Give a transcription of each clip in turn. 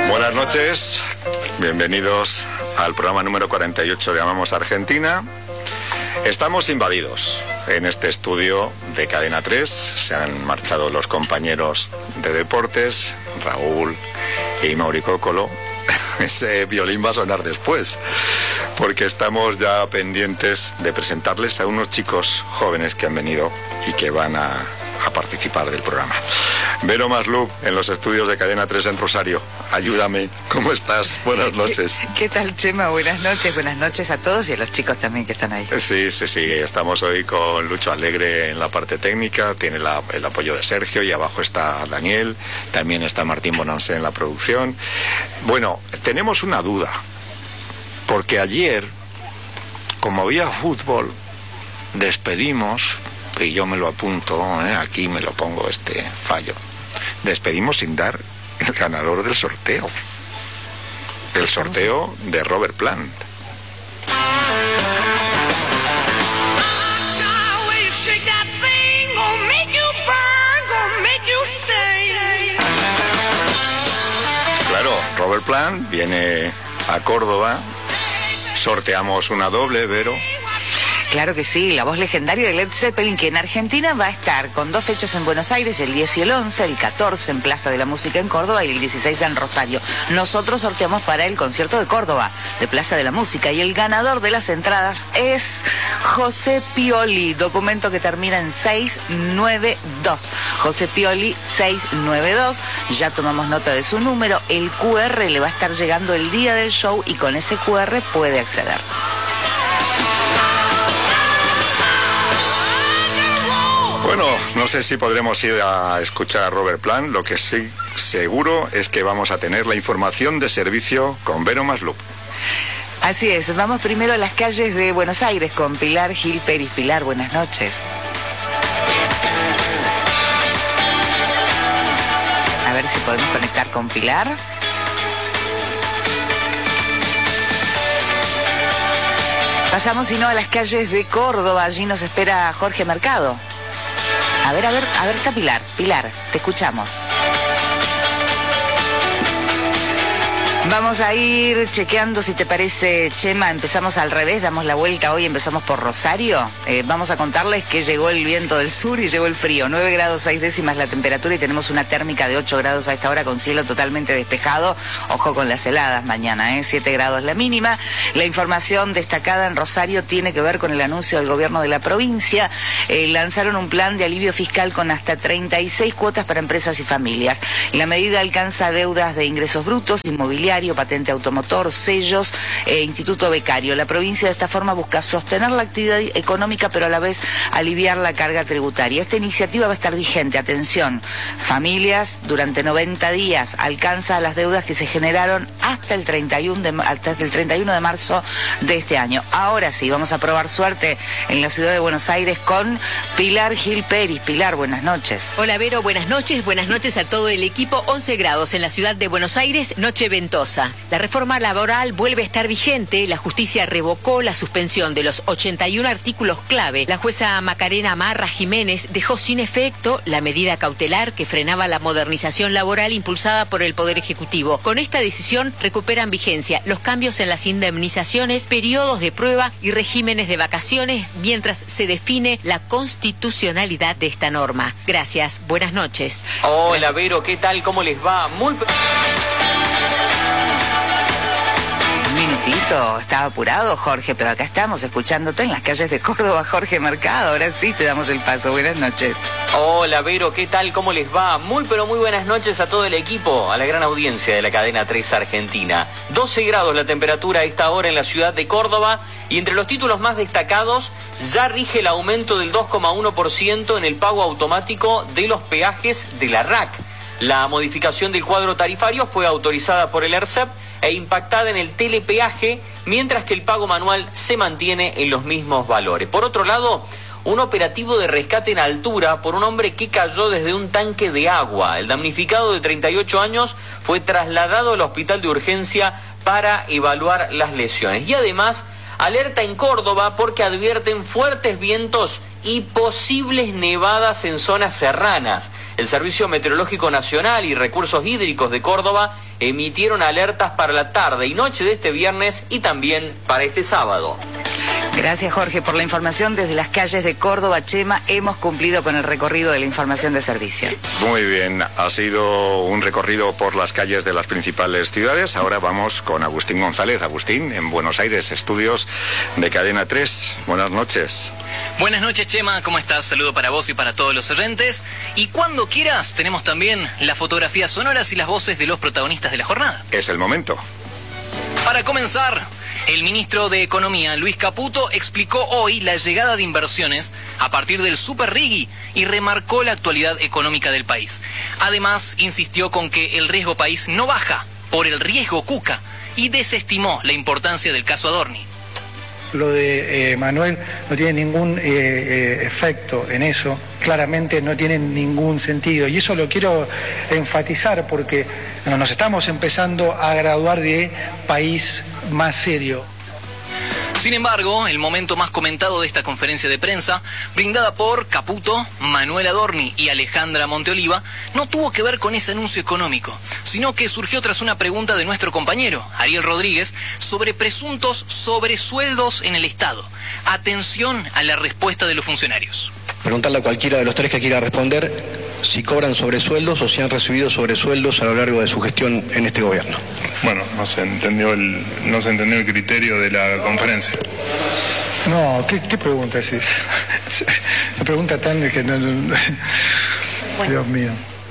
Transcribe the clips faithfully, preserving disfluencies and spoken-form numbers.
Buenas noches, bienvenidos al programa número cuarenta y ocho de Amamos Argentina. Estamos invadidos en este estudio de Cadena tres, se han marchado los compañeros de deportes, Raúl y Mauri Cóccolo. Ese violín va a sonar después, porque estamos ya pendientes de presentarles a unos chicos jóvenes que han venido y que van a, a participar del programa. Vero Masluch, en los estudios de Cadena tres en Rosario. Ayúdame, ¿cómo estás? Buenas noches. ¿Qué, qué tal, Chema? Buenas noches, buenas noches a todos y a los chicos también que están ahí. Sí, sí, sí, estamos hoy con Lucho Alegre en la parte técnica, tiene la, el apoyo de Sergio y abajo está Daniel, también está Martín Bonansé en la producción. Bueno, tenemos una duda, porque ayer, como había fútbol, despedimos, y yo me lo apunto, ¿eh? Aquí me lo pongo este fallo, despedimos sin dar el ganador del sorteo, el sorteo de Robert Plant. Claro, Robert Plant viene a Córdoba, sorteamos una doble, Vero. Claro que sí, la voz legendaria de Led Zeppelin, que en Argentina va a estar con dos fechas en Buenos Aires, el diez y el once, el catorce en Plaza de la Música en Córdoba y el dieciséis en Rosario. Nosotros sorteamos para el concierto de Córdoba, de Plaza de la Música, y el ganador de las entradas es José Pioli, documento que termina en seis nueve dos. José Pioli seis nueve dos, ya tomamos nota de su número, el cu erre le va a estar llegando el día del show y con ese cu erre puede acceder. Bueno, no sé si podremos ir a escuchar a Robert Plant, lo que sí seguro es que vamos a tener la información de servicio con Vero Masluch. Así es, vamos primero a las calles de Buenos Aires con Pilar Gil Peris. Pilar, buenas noches. A ver si podemos conectar con Pilar. Pasamos, si no, a las calles de Córdoba, allí nos espera Jorge Mercado. A ver, a ver, a ver, está Pilar. Pilar, te escuchamos. Vamos a ir chequeando, si te parece, Chema. Empezamos al revés, damos la vuelta hoy, empezamos por Rosario. Eh, vamos a contarles que llegó el viento del sur y llegó el frío. nueve grados seis décimas la temperatura y tenemos una térmica de ocho grados a esta hora con cielo totalmente despejado. Ojo con las heladas mañana, ¿eh? siete grados la mínima. La información destacada en Rosario tiene que ver con el anuncio del gobierno de la provincia. Eh, lanzaron un plan de alivio fiscal con hasta treinta y seis cuotas para empresas y familias. La medida alcanza deudas de ingresos brutos, inmobiliarios, patente automotor, sellos e instituto becario. La provincia de esta forma busca sostener la actividad económica pero a la vez aliviar la carga tributaria. Esta iniciativa va a estar vigente, atención, familias, durante noventa días, alcanza las deudas que se generaron hasta el treinta y uno de, hasta el treinta y uno de marzo de este año. Ahora sí, vamos a probar suerte en la ciudad de Buenos Aires con Pilar Gil Peris. Pilar, buenas noches. Hola Vero, buenas noches, buenas noches a todo el equipo. once grados en la ciudad de Buenos Aires, noche ventosa. La reforma laboral vuelve a estar vigente. La justicia revocó la suspensión de los ochenta y uno artículos clave. La jueza Macarena Marra Jiménez dejó sin efecto la medida cautelar que frenaba la modernización laboral impulsada por el Poder Ejecutivo. Con esta decisión recuperan vigencia los cambios en las indemnizaciones, periodos de prueba y regímenes de vacaciones, mientras se define la constitucionalidad de esta norma. Gracias, buenas noches. Hola Vero, ¿qué tal? ¿Cómo les va? Muy... minutito, estaba apurado Jorge, pero acá estamos escuchándote en las calles de Córdoba, Jorge Mercado. Ahora sí te damos el paso. Buenas noches. Hola Vero, ¿qué tal? ¿Cómo les va? Muy pero muy buenas noches a todo el equipo, a la gran audiencia de la cadena tres Argentina. doce grados la temperatura a esta hora en la ciudad de Córdoba y entre los títulos más destacados ya rige el aumento del dos coma uno por ciento en el pago automático de los peajes de la R A C. La modificación del cuadro tarifario fue autorizada por el ERCEP e impactada en el telepeaje, mientras que el pago manual se mantiene en los mismos valores. Por otro lado, un operativo de rescate en altura por un hombre que cayó desde un tanque de agua. El damnificado de treinta y ocho años fue trasladado al hospital de urgencia para evaluar las lesiones. Y además, alerta en Córdoba porque advierten fuertes vientos y posibles nevadas en zonas serranas. El Servicio Meteorológico Nacional y Recursos Hídricos de Córdoba emitieron alertas para la tarde y noche de este viernes y también para este sábado. Gracias, Jorge, por la información desde las calles de Córdoba. Chema, hemos cumplido con el recorrido de la información de servicio. Muy bien, ha sido un recorrido por las calles de las principales ciudades. Ahora vamos con Agustín González. Agustín, en Buenos Aires, estudios de Cadena tres. Buenas noches. Buenas noches, Chema, ¿cómo estás? Saludo para vos y para todos los oyentes. Y cuando quieras, tenemos también las fotografías sonoras y las voces de los protagonistas de la jornada. Es el momento. Para comenzar, el ministro de Economía, Luis Caputo, explicó hoy la llegada de inversiones a partir del Super Rigui y remarcó la actualidad económica del país. Además, insistió con que el riesgo país no baja por el riesgo Cuca y desestimó la importancia del caso Adorni. Lo de eh, Manuel no tiene ningún eh, eh, efecto en eso, claramente no tiene ningún sentido. Y eso lo quiero enfatizar porque nos estamos empezando a graduar de país más serio. Sin embargo, el momento más comentado de esta conferencia de prensa, brindada por Caputo, Manuel Adorni y Alejandra Monteoliva, no tuvo que ver con ese anuncio económico, sino que surgió tras una pregunta de nuestro compañero, Ariel Rodríguez, sobre presuntos sobresueldos en el Estado. Atención a la respuesta de los funcionarios. Preguntarle a cualquiera de los tres que quiera responder si cobran sobresueldos o si han recibido sobresueldos a lo largo de su gestión en este gobierno. Bueno, no se entendió el, no se entendió el criterio de la conferencia. No, ¿qué, qué pregunta es esa? La pregunta tan que no, no... Bueno. Dios mío.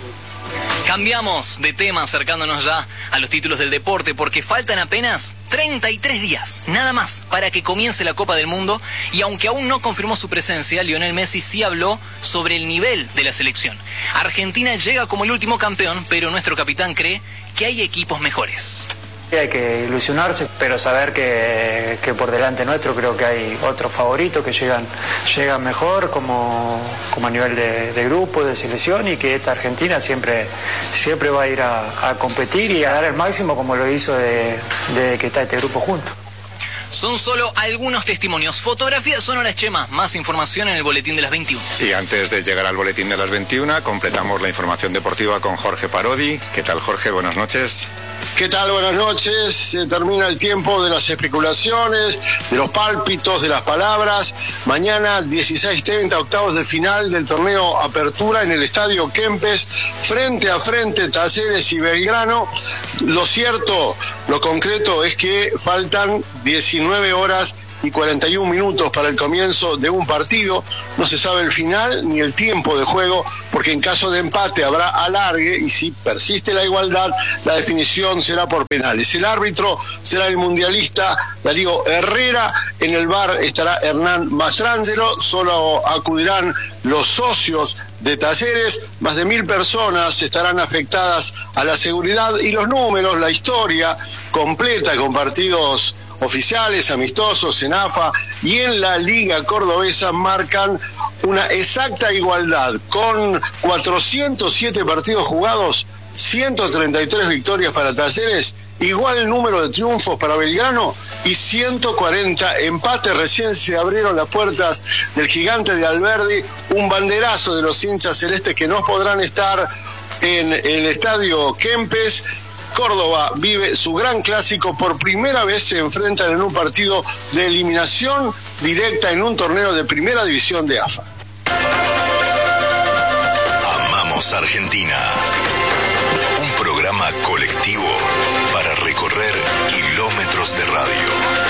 Cambiamos de tema acercándonos ya a los títulos del deporte porque faltan apenas treinta y tres días, nada más, para que comience la Copa del Mundo y aunque aún no confirmó su presencia, Lionel Messi sí habló sobre el nivel de la selección. Argentina llega como el último campeón, pero nuestro capitán cree que hay equipos mejores. Hay que ilusionarse, pero saber que, que por delante nuestro creo que hay otros favoritos que llegan, llegan mejor como, como a nivel de, de grupo, de selección y que esta Argentina siempre, siempre va a ir a, a competir y a dar el máximo como lo hizo de, de que está este grupo junto. Son solo algunos testimonios. Fotografías sonoras, Chema. Más información en el boletín de las veintiuna. Y antes de llegar al boletín de las veintiuna, completamos la información deportiva con Jorge Parodi. ¿Qué tal, Jorge? Buenas noches. ¿Qué tal? Buenas noches. Se termina el tiempo de las especulaciones, de los pálpitos, de las palabras. Mañana, dieciséis treinta, octavos de final del torneo Apertura en el Estadio Kempes, frente a frente Talleres y Belgrano. Lo cierto, lo concreto es que faltan diecinueve horas y cuarenta y un minutos para el comienzo de un partido. No se sabe el final ni el tiempo de juego, porque en caso de empate habrá alargue y si persiste la igualdad, la definición será por penales. El árbitro será el mundialista Darío Herrera. En el V A R estará Hernán Mastrangelo. Solo acudirán los socios de Talleres. Más de mil personas estarán afectadas a la seguridad y los números, la historia completa con partidos oficiales, amistosos, en A F A y en la Liga Cordobesa marcan una exacta igualdad, con cuatrocientos siete partidos jugados, ciento treinta y tres victorias para Talleres, igual número de triunfos para Belgrano y ciento cuarenta empates. Recién se abrieron las puertas del Gigante de Alberdi, un banderazo de los hinchas celestes que no podrán estar en el Estadio Kempes. Córdoba vive su gran clásico, por primera vez se enfrentan en un partido de eliminación directa en un torneo de primera división de A F A. Amamos Argentina, un programa colectivo para recorrer kilómetros de radio.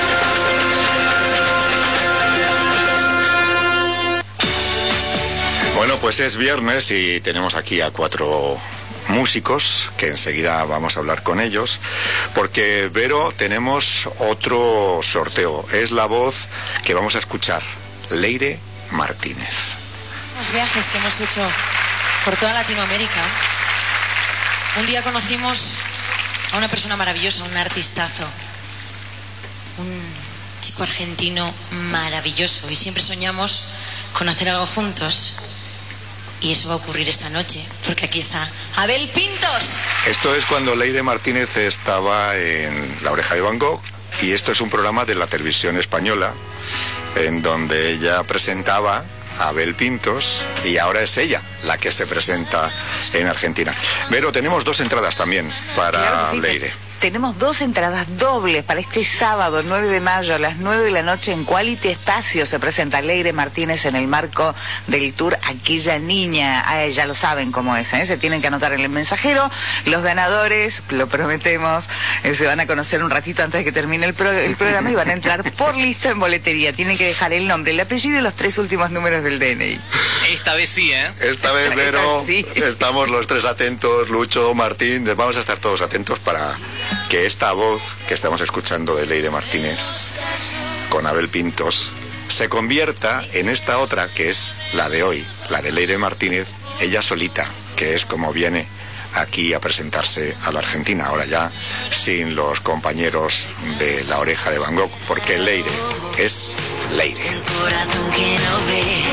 Bueno, pues es viernes y tenemos aquí a cuatro músicos, que enseguida vamos a hablar con ellos, porque, Vero, tenemos otro sorteo. Es la voz que vamos a escuchar, Leire Martínez. Los viajes que hemos hecho por toda Latinoamérica, un día conocimos a una persona maravillosa, un artistazo, un chico argentino maravilloso, y siempre soñamos con hacer algo juntos. Y eso va a ocurrir esta noche, porque aquí está Abel Pintos. Esto es cuando Leire Martínez estaba en La Oreja de Van Gogh, y esto es un programa de la televisión española, en donde ella presentaba Abel Pintos, y ahora es ella la que se presenta en Argentina. Pero tenemos dos entradas también para Claro que sí, Leire. Tenemos dos entradas dobles para este sábado, nueve de mayo, a las nueve de la noche, en Quality Espacio. Se presenta Leire Martínez en el marco del tour Aquella Niña. Ah, ya lo saben cómo es, ¿eh? Se tienen que anotar en el mensajero. Los ganadores, lo prometemos, eh, se van a conocer un ratito antes de que termine el, pro el programa y van a entrar por lista en boletería. Tienen que dejar el nombre, el apellido y los tres últimos números del D N I. Esta vez sí, ¿eh? Esta vez, Vero, sí. Estamos los tres atentos, Lucho, Martín, vamos a estar todos atentos para que esta voz que estamos escuchando de Leire Martínez con Abel Pintos se convierta en esta otra que es la de hoy, la de Leire Martínez, ella solita, que es como viene aquí a presentarse a la Argentina, ahora ya sin los compañeros de La Oreja de Van Gogh, porque Leire es Leire. El corazón que no ve,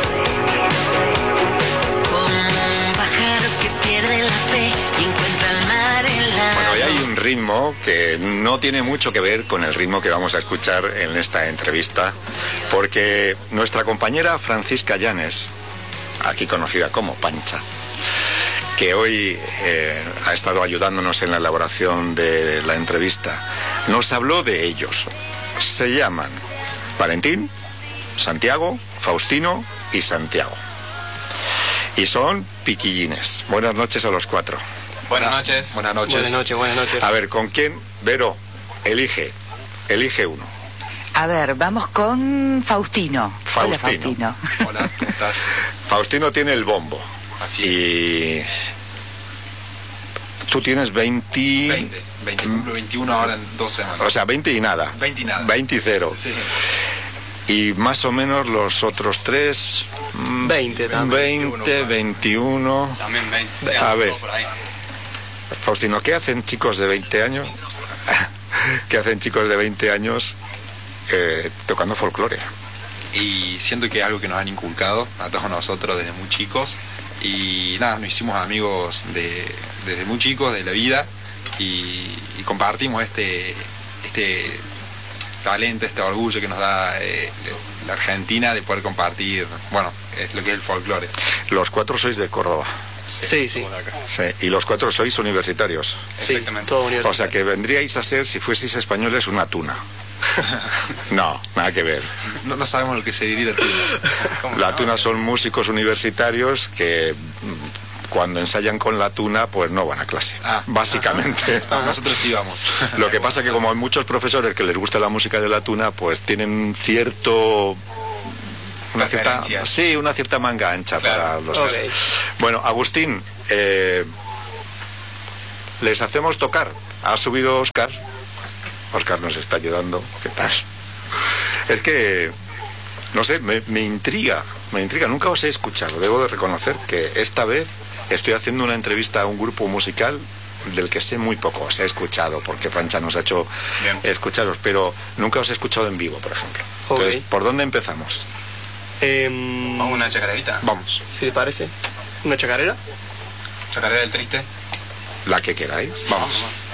como un pájaro que pierde la fe y encuentra el mar en la... Bueno, y hay un ritmo que no tiene mucho que ver con el ritmo que vamos a escuchar en esta entrevista, porque nuestra compañera Francisca Llanes, aquí conocida como Pancha, que hoy eh, ha estado ayudándonos en la elaboración de la entrevista, nos habló de ellos. Se llaman Valentín, Santiago, Faustino y Santiago. Y son piquillines. Buenas noches a los cuatro. Buenas noches. Buenas noches. Buenas noches, buenas noches. A ver, ¿con quién? Vero, elige. Elige uno. A ver, vamos con Faustino. Faustino. Hola, Faustino. Hola, ¿cómo estás? Faustino tiene el bombo. Así es. Y tú tienes veinte... veinte. veinte, cumplo veintiuno ahora en dos semanas. O sea, veinte y nada. veinte y nada. veinte y cero. Sí. Y más o menos los otros tres... mm, veinte también. veinte, veintiuno... También veinte. A ver, Por ahí. Faustino, ¿qué hacen chicos de veinte años? ¿Qué hacen chicos de veinte años eh, tocando folclore? Y siento que es algo que nos han inculcado a todos nosotros desde muy chicos. Y nada, nos hicimos amigos de, desde muy chicos de la vida y, y compartimos este, este talento, este orgullo que nos da eh, la Argentina de poder compartir, bueno, es lo que es el folclore. Los cuatro sois de Córdoba. Sí, sí. Sí, y los cuatro sois universitarios. Sí, Exactamente. todo universitario. O sea que vendríais a ser, si fueseis españoles, una tuna. No, nada que ver. No, no sabemos lo que se diría el tuna. La tuna son músicos universitarios que mm, cuando ensayan con la tuna pues no van a clase, Ah. básicamente. No, nosotros sí vamos. Lo que pasa que como hay muchos profesores que les gusta la música de la tuna, pues tienen cierto... Una cierta, Preferencias. sí, una cierta manga ancha Claro. para los... Ok. Bueno, Agustín, eh, les hacemos tocar. Ha subido Óscar. Óscar nos está ayudando. ¿Qué tal? Es que, no sé, me, me intriga, me intriga. Nunca os he escuchado. Debo de reconocer que esta vez estoy haciendo una entrevista a un grupo musical del que sé muy poco. Os he escuchado, porque Pancha nos ha hecho Bien. escucharos, pero nunca os he escuchado en vivo, por ejemplo. Ok. Entonces, ¿por dónde empezamos? Em, ¿Vamos a una chacarerita? Vamos, ¿Sí te parece? ¿Una chacarera? ¿Chacarera del triste? la que queráis. Vamos.